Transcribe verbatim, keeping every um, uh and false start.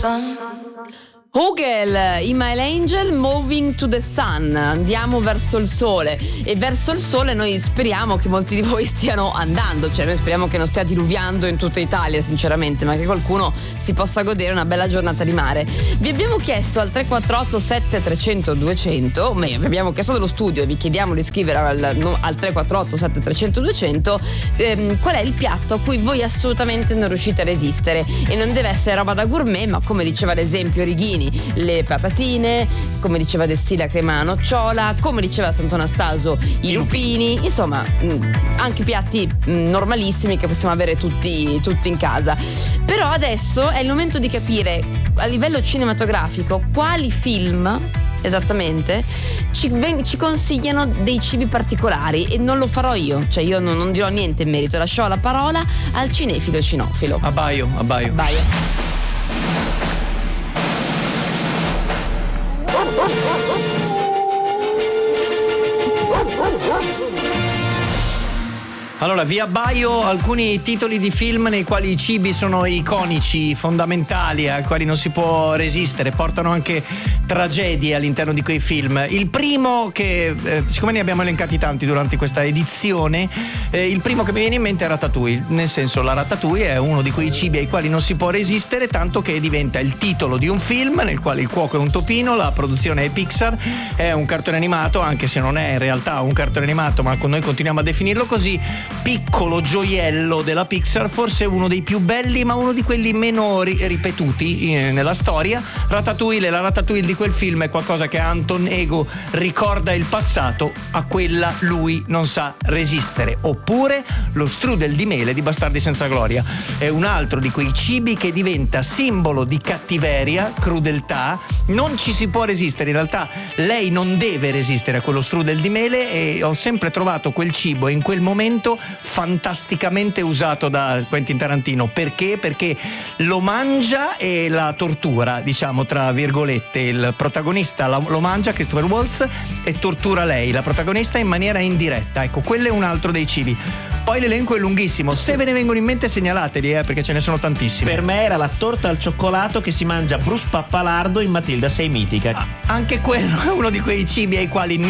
sun. Hugel, Email Angel, Moving to the Sun. Andiamo verso il sole. E verso il sole noi speriamo che molti di voi stiano andando. Cioè noi speriamo che non stia diluviando in tutta Italia, sinceramente, ma che qualcuno si possa godere una bella giornata di mare. Vi abbiamo chiesto al tre quattro otto sette tre zero zero due zero zero, vi abbiamo chiesto dello studio e vi chiediamo di scrivere al, al tre quattro otto sette tre zero zero due zero zero ehm, qual è il piatto a cui voi assolutamente non riuscite a resistere. E non deve essere roba da gourmet, ma come diceva ad esempio Righini, le patatine, come diceva Destilla crema nocciola, come diceva Sant'Anastaso i lupini, insomma anche piatti normalissimi che possiamo avere tutti, tutti in casa. Però adesso è il momento di capire a livello cinematografico quali film esattamente ci, ven- ci consigliano dei cibi particolari, e non lo farò io, cioè io non, non dirò niente in merito, lascio la parola al cinefilo e cinofilo. Abbaio, abbaio. Abbaio. Allora, vi abbaio alcuni titoli di film nei quali i cibi sono iconici, fondamentali, ai quali non si può resistere, portano anche tragedie all'interno di quei film. Il primo che, eh, siccome ne abbiamo elencati tanti durante questa edizione, eh, il primo che mi viene in mente è Ratatouille, nel senso la Ratatouille è uno di quei cibi ai quali non si può resistere, tanto che diventa il titolo di un film nel quale il cuoco è un topino, la produzione è Pixar, è un cartone animato, anche se non è in realtà un cartone animato, ma noi continuiamo a definirlo così, piccolo gioiello della Pixar, forse uno dei più belli ma uno di quelli meno ri- ripetuti eh, nella storia. Ratatouille, la Ratatouille di quel film è qualcosa che Anton Ego ricorda il passato, a quella lui non sa resistere. Oppure lo strudel di mele di Bastardi senza gloria, è un altro di quei cibi che diventa simbolo di cattiveria, crudeltà, non ci si può resistere, in realtà lei non deve resistere a quello strudel di mele, e ho sempre trovato quel cibo in quel momento fantasticamente usato da Quentin Tarantino. Perché? Perché lo mangia e la tortura, diciamo tra virgolette. Il protagonista lo mangia, Christopher Waltz, e tortura lei, la protagonista, in maniera indiretta. Ecco, quello è un altro dei cibi. Poi l'elenco è lunghissimo, se ve ne vengono in mente segnalateli, eh, perché ce ne sono tantissimi. Per me era la torta al cioccolato che si mangia Bruce Pappalardo in Matilda sei mitica. Ah, anche quello è uno di quei cibi ai quali non